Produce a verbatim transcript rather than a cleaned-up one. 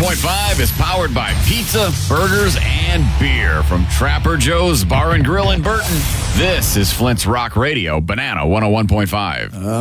point five is powered by pizza, burgers, and beer from Trapper Joe's Bar and Grill in Burton. This is Flint's Rock Radio, Banana one oh one point five.